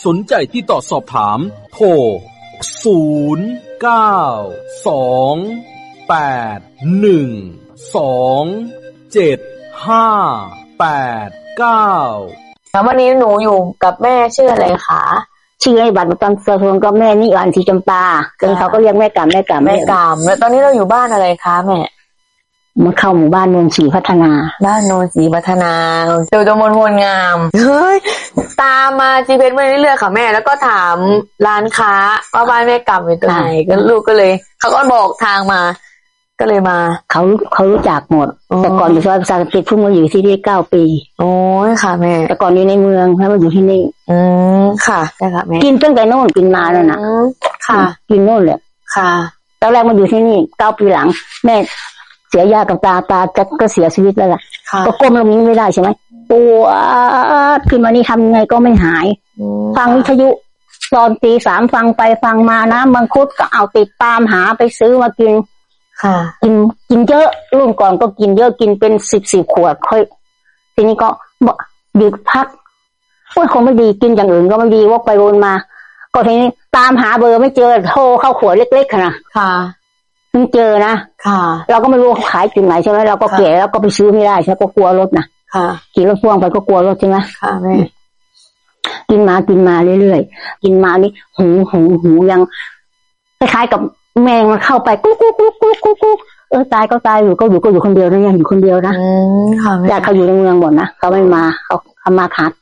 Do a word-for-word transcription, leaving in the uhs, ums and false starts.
สนใจที่ต่อสอบถามโทรศูนย์ เก้า สอง แปด หนึ่ง สอง เจ็ด ห้า แปด เก้าวันนี้หนูอยู่กับแม่ชื่ออะไรคะชื่อไอ้บัตรประจำตัวก็แม่นิรันดร์ศรีจำปาจนเขาก็เรียกแม่กำแม่กำแม่กำแล้วตอนนี้เราอยู่บ้านอะไรคะแม่มาเข้าหมู่บ้านโนนศรีพัฒนาบ้านโนนศรีพัฒนาเจอตำบลโพนงามเฮ้ยตามมาจีเพชรมาเรื่อยๆค่ะแม่แล้วก็ถามร้านค้าว่าบ้านแม่กำอยู่ตรงไหนก็ลูกก็เลยเขาก็บอกทางมาก็เลยมาเขาเขารู้จักหมดแต่ก่อนอยู่ซอยประชาสัมพันธ์เพิ่งมาอยู่ที่นี่เก้าปีโอ้ยค่ะแม่แต่ก่อนอยู่ในเมืองแล้วมาอยู่ที่นี่อืมค่ะใช่ค่ะแม่กินตั้งแต่โน่นกินมาแล้วนะค่ะกินโน่นเลยค่ะตอนแรกมาอยู่ที่นี่เก้าปีหลังแม่เสียยากับตาตาจะก็เสียชีวิตแล้วล่ะก็ก้มลงนี้ไม่ได้ใช่ไหมปวดขึ้นมานี่ทำยังไงก็ไม่หายฟังวิทยุตอนตีสามฟังไปฟังมานะมังคุดก็เอาติดตามหาไปซื้อมากินค่ะกินกินเยอะรุ่นก่อนก็กินเยอะกินเป็นสิบสิบขวดค่อยทีนี้ก็หยุดพักโอ้ยคงไม่ดีกินอย่างอื่นก็ไม่ดีวกไปวนมาก็ทีนี้ตามหาเบอร์ไม่เจอโทรเข้าขวดเล็กๆค่ะค่ะเพิ่งเจอนะค่ะเราก็ไม่รู้เขาขายจุดไหนใช่ไหมเราก็เก๋แล้วก็ไปซื้อไม่ได้ใช่ก็กลัวรถนะค่ะขี่รถพ่วงไปก็กลัวรถใช่ไหมค่ะแม่กินมากินมาเรื่อยๆกินมานี่หูหูหูยังคล้ายๆกับแมงมันเข้าไปกุ๊กกุ๊กกุ๊กกุ๊กกุ๊กกุ๊กเออตายก็ตายอยู่ก็อยู่ก็อยู่คนเดียวนะยังอยู่คนเดียวนะอืมค่ะญาติเขาอยู่ในเมืองหมดนะเขาไม่มาเขาเขามาขาด